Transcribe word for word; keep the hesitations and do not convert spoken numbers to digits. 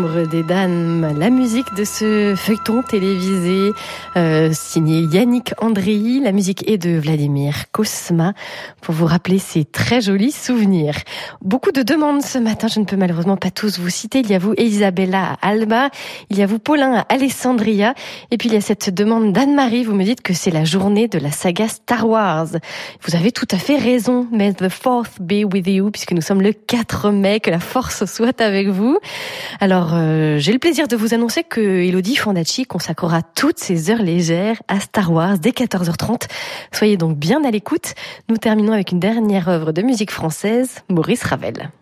des dames, la musique de ce feuilleton télévisé euh, signé Yannick Andréi. La musique est de Vladimir Cosma pour vous rappeler ces très jolis souvenirs. Beaucoup de demandes ce matin, je ne peux malheureusement pas tous vous citer. Il y a vous Elisabella à Alba, il y a vous Paulin à Alessandria, et puis il y a cette demande d'Anne-Marie. Vous me dites que c'est la journée de la saga Star Wars. Vous avez tout à fait raison. May the fourth be with you, puisque nous sommes le quatre mai, que la force soit avec vous. Alors, euh, j'ai le plaisir de vous annoncer que Elodie Fondacci consacrera toutes ses heures légères à Star Wars dès quatorze heures trente. Soyez donc bien à l'écoute. Nous terminons avec une dernière œuvre de musique française, Maurice Ravel.